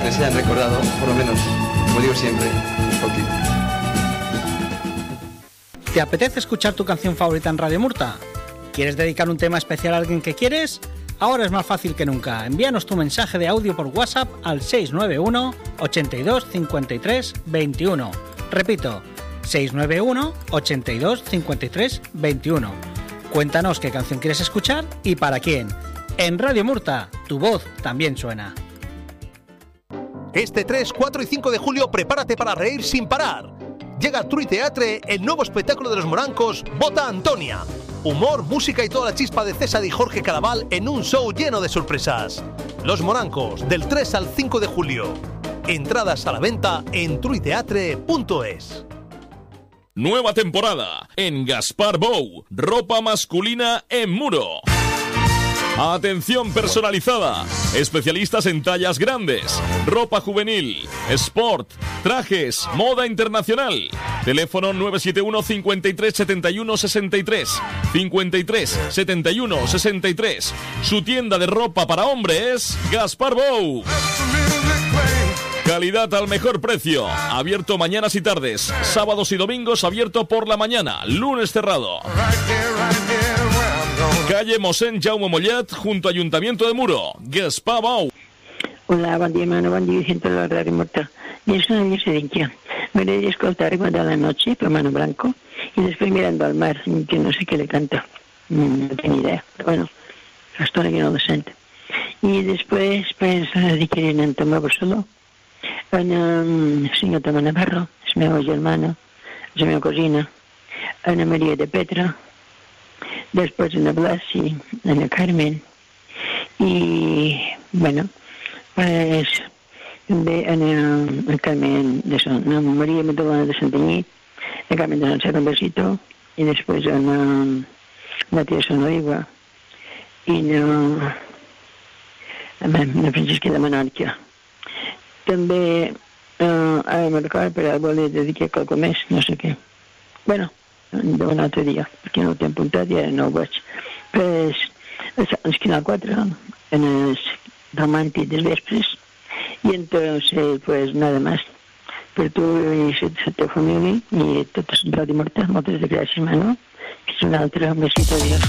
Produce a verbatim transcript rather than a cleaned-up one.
canciones se han recordado, por lo menos, como digo siempre, por ti. ¿Te apetece escuchar tu canción favorita en Radio Murta? ¿Quieres dedicar un tema especial a alguien que quieres? Ahora es más fácil que nunca. Envíanos tu mensaje de audio por WhatsApp al seis nueve uno, ochenta y dos, cincuenta y tres, veintiuno. Repito, seis nueve uno, ochenta y dos, cincuenta y tres, veintiuno. Cuéntanos qué canción quieres escuchar y para quién. En Radio Murta, tu voz también suena. Este tres, cuatro y cinco de julio prepárate para reír sin parar. Llega al True Teatre el nuevo espectáculo de los morancos Bota Antonia. Humor, música y toda la chispa de César y Jorge Caraval en un show lleno de sorpresas. Los morancos, del tres al cinco de julio. Entradas a la venta en truiteatre punto es. Nueva temporada en Gaspar Bou, ropa masculina en Muro. Atención personalizada, especialistas en tallas grandes, ropa juvenil, sport, trajes, moda internacional. Teléfono nueve siete uno, cincuenta y tres, setenta y uno, sesenta y tres, cincuenta y tres, setenta y uno, sesenta y tres. Su tienda de ropa para hombres, Gaspar Bou. Calidad al mejor precio. Abierto mañanas y tardes. Sábados y domingos abierto por la mañana. Lunes cerrado. Calle Mosén Jaume Mollet, junto a Ayuntamiento de Muro. Gaspar Bou. Hola, bon dia, hermano. Bon dia, gente de la Radio Murta. Y es una diferencia. Me voy a escoltar Ritmo de la Noche, por Mano Blanco, y después Mirando al Mar, que no sé qué le canta. No tengo ni idea, pero bueno, hasta ahora que no lo siento. Y después, pues, dedicaré en Tomás solo. Ana, señor Tomás Navarro, es mi hermano, es mi cocina. Ana María de Petra. Después Ana Blasi, Ana Carmen. Y, bueno, pues... de Ana Carmen de Son, Ana María Magdalena de Santanyí, Ana Carmen de San un besito, y después Ana Matías Sonoriva, y no, Ana Francisca de Monarquia. També, uh, ara me'n recordo, però volia dedicar qualque més, no sé què. Bueno, d'un altre dia, perquè no ho tinc apuntat i ara no ho veig. Pues, el Canal quatre, en el romàntic dels vespres, y entonces, pues nada más. Per tu i la teva família i tots Radio Murta, moltes gràcies, Manu. Que és un altre besito, adiós.